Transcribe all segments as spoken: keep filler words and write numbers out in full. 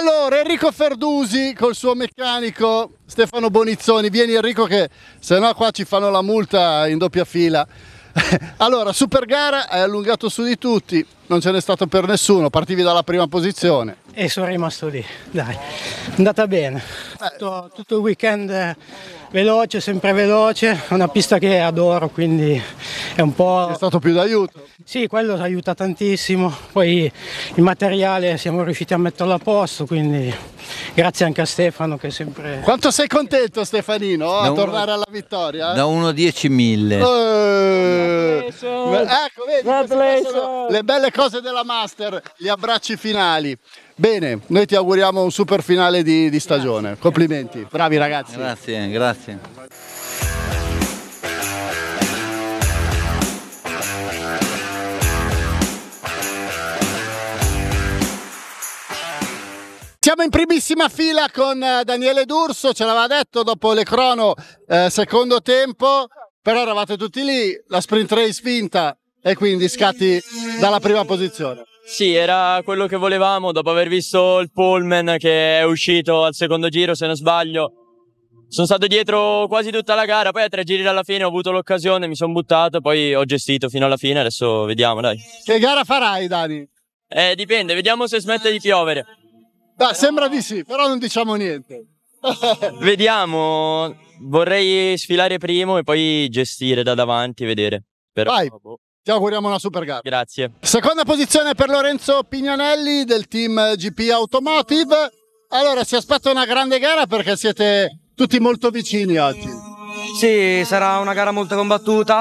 Allora, Enrico Ferdusi col suo meccanico Stefano Bonizzoni. Vieni Enrico, che se no qua ci fanno la multa in doppia fila. Allora, super gara, hai allungato su di tutti, non ce n'è stato per nessuno, partivi dalla prima posizione. E sono rimasto lì, dai, è andata bene. Tutto, tutto il weekend veloce, sempre veloce, è una pista che adoro, quindi è un po'... È stato più d'aiuto? Sì, quello aiuta tantissimo, poi il materiale siamo riusciti a metterlo a posto, quindi grazie anche a Stefano che è sempre... Quanto sei contento Stefanino a Da tornare uno, alla vittoria? Eh? Da uno a dieci mille. Eh, ecco, vedi, queste sono le belle cose della Master, gli abbracci finali. Bene, noi ti auguriamo un super finale di, di stagione, complimenti, bravi ragazzi. Grazie, grazie. Siamo in primissima fila con Daniele D'Urso, ce l'aveva detto dopo le crono eh, secondo tempo, però eravate tutti lì, la sprint race vinta e quindi scatti dalla prima posizione. Sì, era quello che volevamo dopo aver visto il pullman che è uscito al secondo giro, se non sbaglio. Sono stato dietro quasi tutta la gara, poi a tre giri dalla fine ho avuto l'occasione, mi sono buttato, poi ho gestito fino alla fine, adesso vediamo, dai. Che gara farai, Dani? Eh, dipende, vediamo se smette di piovere. Beh, sembra di sì, però non diciamo niente. Vediamo, vorrei sfilare primo e poi gestire da davanti e vedere. Però, Vai, boh. ti auguriamo una super gara. Grazie. Seconda posizione per Lorenzo Pignanelli del team G P Automotive. Allora, si aspetta una grande gara perché siete tutti molto vicini oggi. Sì, sarà una gara molto combattuta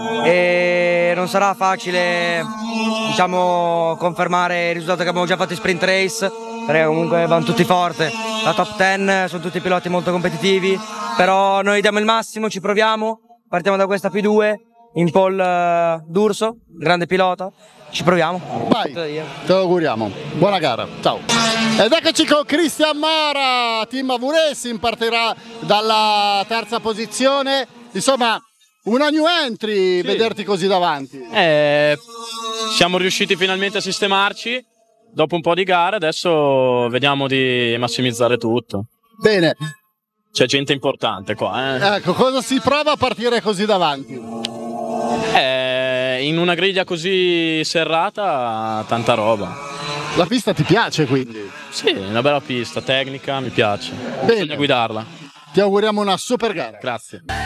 e non sarà facile, diciamo, confermare il risultato che abbiamo già fatto in sprint race, perché comunque vanno tutti forte. La top dieci sono tutti piloti molto competitivi, però noi diamo il massimo, ci proviamo, partiamo da questa P due, in pole uh, D'Urso, grande pilota, ci proviamo. Vai, te lo auguriamo, buona gara, ciao. Ed eccoci con Cristian Mara, team A V Racing, partirà dalla terza posizione, insomma una new entry, sì. Vederti così davanti. Eh, siamo riusciti finalmente a sistemarci dopo un po' di gare, adesso vediamo di massimizzare tutto. Bene. C'è gente importante qua. Eh. Ecco, cosa si prova a partire così davanti? Eh, in una griglia così serrata, tanta roba. La pista ti piace quindi? Sì, è una bella pista, tecnica, mi piace. Bene. Bisogna guidarla. Ti auguriamo una super gara. Grazie.